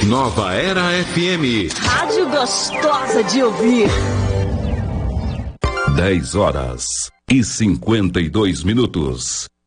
Nova Era FM. Rádio gostosa de ouvir. 10 horas e 52 minutos.